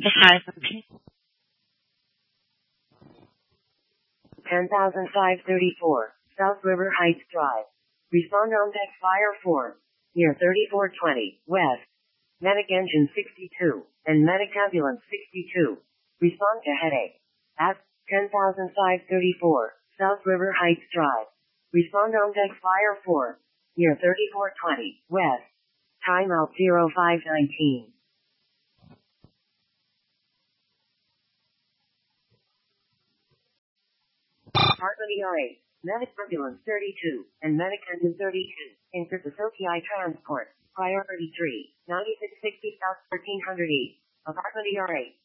10,534, South River Heights Drive. Respond on deck fire 4, near 3420, west. Medic engine 62, and medic ambulance 62. Respond to headache. At 10,534, South River Heights Drive. Respond on deck fire 4, near 3420, west. Timeout 0519. Apartment ER8, medic ambulance 32, and medic engine 32. Enter facility transport. Priority 3, 9660 South 1300 East. Apartment ER8.